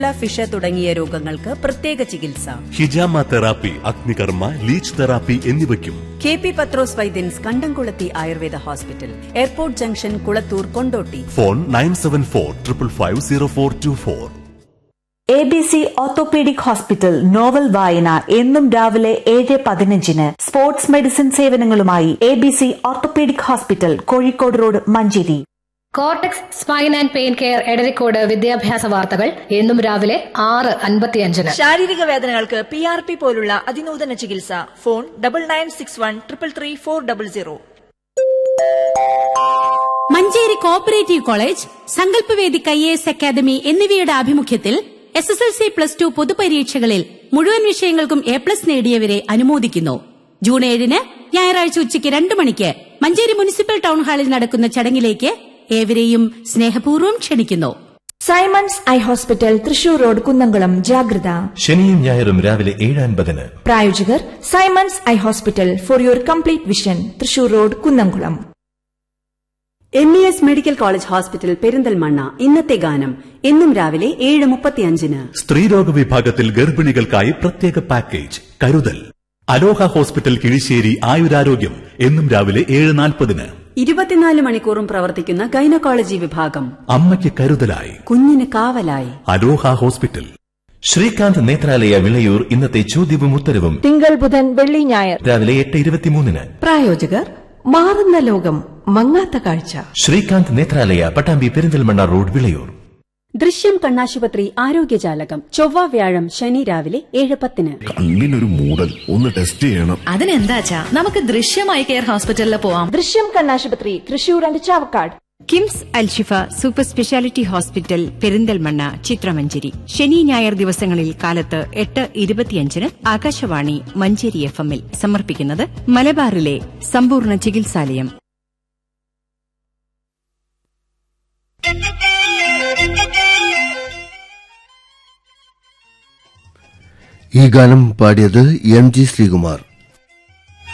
ഫിഷ തുടങ്ങിയ രോഗങ്ങൾക്ക് പ്രത്യേക ചികിത്സ. ഹിജാമ തെറാപ്പി, അഗ്നികർമ്മ, ലീച്ച് തെറാപ്പി എന്നിവയ്ക്കും KP പത്രോസ് വൈദ്യൻസ് കണ്ടംകുളത്തി Ayurveda hospital, airport junction, Kulathur, Kondotty. Phone 9745550424. ABC orthopaedic hospital novel വായന എന്നും രാവിലെ 7:15. Sports medicine സേവനങ്ങളുമായി ABC orthopaedic hospital, Kozhikode road, Manjeri. Cortex spine and pain care Edarikode വിദ്യാഭ്യാസ വാർത്തകൾ എന്നും രാവിലെ 6:55. ശാരീരിക വേദനകൾക്ക് PRP പോലുള്ള അതിനൂതന ചികിത്സ. Phone 9961333400. Manjeri cooperative college, Sankalpavedi IAS academy എന്നിവയുടെ ആഭിമുഖ്യത്തിൽ SSLC+2 പൊതുപരീക്ഷകളിൽ മുഴുവൻ വിഷയങ്ങൾക്കും A+ നേടിയവരെ അനുമോദിക്കുന്നു. ജൂൺ 7 ഞായറാഴ്ച ഉച്ചയ്ക്ക് 2 മണിക്ക് മഞ്ചേരി മുനിസിപ്പൽ ടൗൺ ഹാളിൽ നടക്കുന്ന ചടങ്ങിലേക്ക് ഏവരെയും സ്നേഹപൂർവ്വം ക്ഷണിക്കുന്നു. Symons eye hospital, Thrissur road, Kunnamkulam. ജാഗ്രത. ശനിയും ഞായറും രാവിലെ 7:50. പ്രായോജകർ Symons eye hospital, for your complete vision, Thrissur road, Kunnamkulam. MES medical college hospital, Perinthalmanna. ഇന്നത്തെ ഗാനം എന്നും രാവിലെ 7:35. സ്ത്രീരോഗ വിഭാഗത്തിൽ ഗർഭിണികൾക്കായി പ്രത്യേക പാക്കേജ് കരുതൽ. അലോഹ ഹോസ്പിറ്റൽ, കിഴിശ്ശേരി. ആയുരാരോഗ്യം എന്നും രാവിലെ 7:40. 24 മണിക്കൂറും പ്രവർത്തിക്കുന്ന ഗൈനക്കോളജി വിഭാഗം. അമ്മയ്ക്ക് കരുതലായി, കുഞ്ഞിന് കാവലായി. അലോഹ ഹോസ്പിറ്റൽ. ശ്രീകാന്ത് നേത്രാലയ, വിളയൂർ. ഇന്നത്തെ ചോദ്യവും ഉത്തരവും തിങ്കൾ, ബുധൻ, വെള്ളി, ഞായർ രാവിലെ 8:23. പ്രായോജകർ മാറുന്ന ലോകം, മങ്ങാത്ത കാഴ്ച. ശ്രീകാന്ത് നേത്രാലയ, പട്ടാമ്പി, പെരിന്തൽമണ്ണ റോഡ്, വിളയൂർ. ദൃശ്യം കണ്ണാശുപത്രി ആരോഗ്യജാലകം, ചൊവ്വ, വ്യാഴം, ശനി രാവിലെ 7:10. കണ്ണിനൊരു മൂടൽ, ഒന്ന് ടെസ്റ്റ് ചെയ്യണം. അതിനെന്താച്ചാ നമുക്ക് ദൃശ്യമായി കെയർ ഹോസ്പിറ്റലിൽ പോവാം. ദൃശ്യം കണ്ണാശുപത്രി, Thrissur and Chavakkad. KIMS Alshifa super speciality hospital, Perinthalmanna, ചിത്രമഞ്ചേരി. ശനി ഞായർ ദിവസങ്ങളിൽ കാലത്ത് 8:25 ആകാശവാണി മഞ്ചേരി FM സമർപ്പിക്കുന്നത് മലബാറിലെ സമ്പൂർണ്ണ ചികിത്സാലയം. ഈ ഗാനം പാടിയത് MG ശ്രീകുമാർ.